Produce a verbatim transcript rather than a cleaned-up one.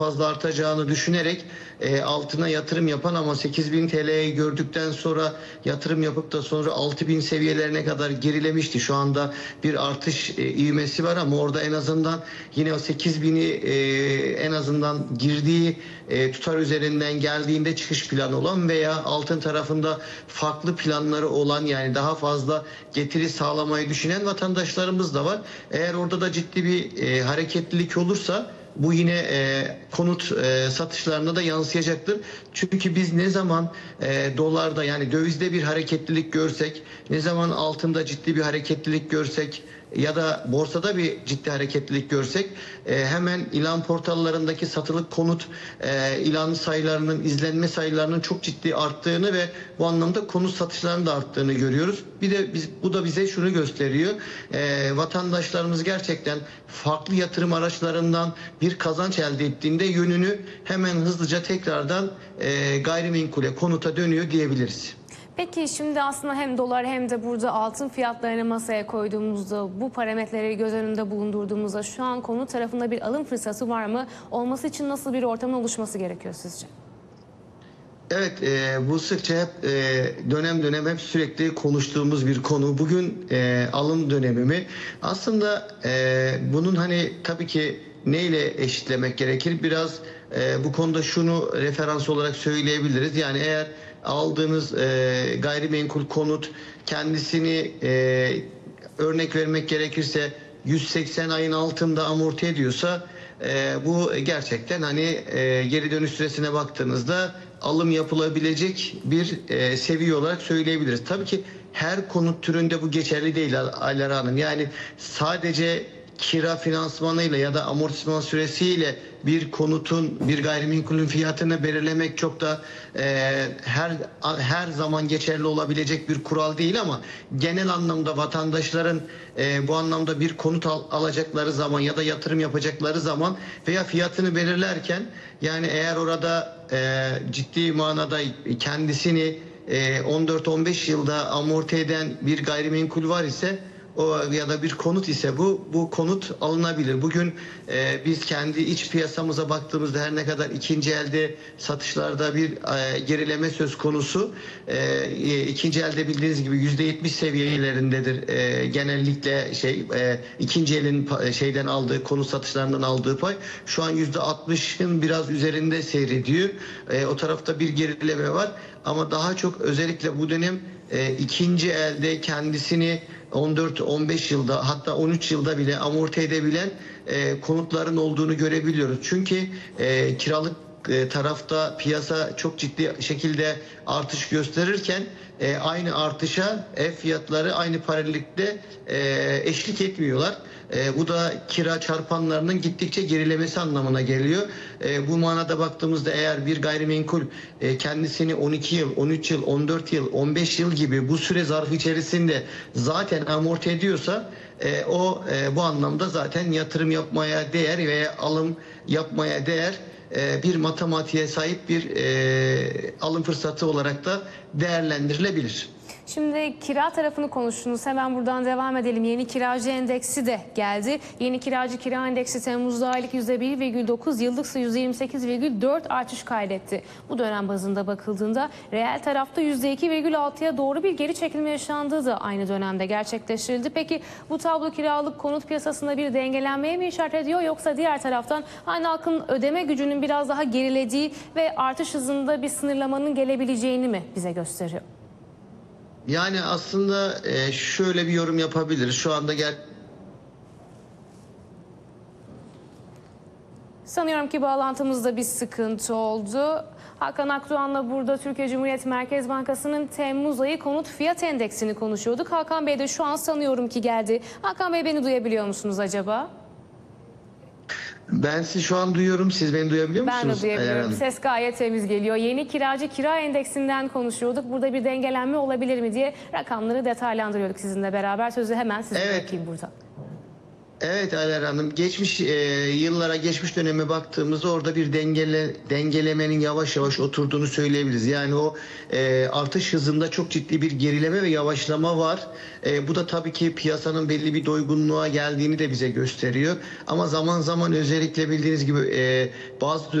fazla artacağını düşünerek e, altına yatırım yapan ama sekiz bin T L'yi gördükten sonra yatırım yapıp da sonra altı bin seviyelerine kadar gerilemişti. Şu anda bir artış e, ivmesi var ama orada en azından yine o sekiz bini e, en azından girdiği e, tutar üzerinden geldiğinde çıkış planı olan veya altın tarafında farklı planları olan, yani daha fazla getiri sağlamayı düşünen vatandaşlarımız da var. Eğer orada da ciddi bir e, hareketlilik olursa bu yine e, konut e, satışlarına da yansıyacaktır. Çünkü biz ne zaman e, dolarda, yani dövizde bir hareketlilik görsek, ne zaman altında ciddi bir hareketlilik görsek ya da borsada bir ciddi hareketlilik görsek e, hemen ilan portallarındaki satılık konut e, ilan sayılarının, izlenme sayılarının çok ciddi arttığını ve bu anlamda konut satışlarının da arttığını görüyoruz. Bir de biz, bu da bize şunu gösteriyor. E, vatandaşlarımız gerçekten farklı yatırım araçlarından bir kazanç elde ettiğinde yönünü hemen hızlıca tekrardan e, gayrimenkule, konuta dönüyor diyebiliriz. Peki şimdi aslında hem dolar hem de burada altın fiyatlarını masaya koyduğumuzda, bu parametreleri göz önünde bulundurduğumuzda şu an konut tarafında bir alım fırsatı var mı? Olması için nasıl bir ortamın oluşması gerekiyor sizce? Evet, e, bu sıkça hep e, dönem dönem hep sürekli konuştuğumuz bir konu. Bugün e, alım dönemi mi? Aslında e, bunun hani tabii ki neyle eşitlemek gerekir? Biraz e, bu konuda şunu referans olarak söyleyebiliriz. Yani eğer aldığınız e, gayrimenkul konut kendisini, e, örnek vermek gerekirse yüz seksen ayın altında amorti ediyorsa, e, bu gerçekten hani e, geri dönüş süresine baktığınızda alım yapılabilecek bir e, seviye olarak söyleyebiliriz. Tabii ki her konut türünde bu geçerli değil Alara Hanım. Yani sadece kira finansmanıyla ya da amortisman süresiyle bir konutun, bir gayrimenkulün fiyatını belirlemek çok da e, her her zaman geçerli olabilecek bir kural değil ama genel anlamda vatandaşların e, bu anlamda bir konut al, alacakları zaman ya da yatırım yapacakları zaman veya fiyatını belirlerken, yani eğer orada e, ciddi manada kendisini e, on dört on beş yılda amorti eden bir gayrimenkul var ise, o ya da bir konut ise bu bu konut alınabilir. Bugün e, biz kendi iç piyasamıza baktığımızda her ne kadar ikinci elde satışlarda bir e, gerileme söz konusu, e, ikinci elde bildiğiniz gibi yüzde yetmiş seviyelerindedir. E, genellikle şey e, ikinci elin şeyden aldığı, konut satışlarından aldığı pay şu an yüzde altmışın biraz üzerinde seyrediyor. E, o tarafta bir gerileme var ama daha çok özellikle bu dönem e, ikinci elde kendisini on dört on beş yılda, hatta on üç yılda bile amorti edebilen e, konutların olduğunu görebiliyoruz. Çünkü e, kiralık e, tarafta piyasa çok ciddi şekilde artış gösterirken e, aynı artışa ev fiyatları aynı paralellikte e, eşlik etmiyorlar. E, bu da kira çarpanlarının gittikçe gerilemesi anlamına geliyor. E, bu manada baktığımızda eğer bir gayrimenkul e, kendisini on iki yıl, on üç yıl, on dört yıl, on beş yıl gibi bu süre zarfı içerisinde zaten amorti ediyorsa, e, o e, bu anlamda zaten yatırım yapmaya değer veya alım yapmaya değer e, bir matematiğe sahip bir e, alım fırsatı olarak da değerlendirilebilir. Şimdi kira tarafını konuştunuz. Hemen buradan devam edelim. Yeni kiracı endeksi de geldi. Yeni kiracı kira endeksi Temmuz'da aylık yüzde bir virgül dokuz, yıllıksa yüzde yirmi sekiz virgül dört artış kaydetti. Bu dönem bazında bakıldığında reel tarafta yüzde iki virgül altıya doğru bir geri çekilme yaşandığı da aynı dönemde gerçekleştirildi. Peki bu tablo kiralık konut piyasasında bir dengelenmeye mi işaret ediyor, yoksa diğer taraftan hani halkın ödeme gücünün biraz daha gerilediği ve artış hızında bir sınırlamanın gelebileceğini mi bize gösteriyor? Yani aslında e, şöyle bir yorum yapabiliriz. Şu anda gel Sanıyorum ki bağlantımızda bir sıkıntı oldu. Hakan Akdoğan'la burada Türkiye Cumhuriyet Merkez Bankası'nın Temmuz ayı konut fiyat endeksini konuşuyorduk. Hakan Bey de şu an sanıyorum ki geldi. Hakan Bey, beni duyabiliyor musunuz acaba? Ben sizi şu an duyuyorum. Siz beni duyabiliyor musunuz? Ben de duyabiliyorum. Ses gayet temiz geliyor. Yeni kiracı kira endeksinden konuşuyorduk. Burada bir dengelenme olabilir mi diye rakamları detaylandırıyorduk sizinle beraber. Sözü hemen size Evet. bırakayım burada. Evet Aler Hanım, geçmiş e, yıllara, geçmiş döneme baktığımızda orada bir dengele, dengelemenin yavaş yavaş oturduğunu söyleyebiliriz. Yani o e, artış hızında çok ciddi bir gerileme ve yavaşlama var. E, bu da tabii ki piyasanın belli bir doygunluğa geldiğini de bize gösteriyor. Ama zaman zaman özellikle bildiğiniz gibi e, bazı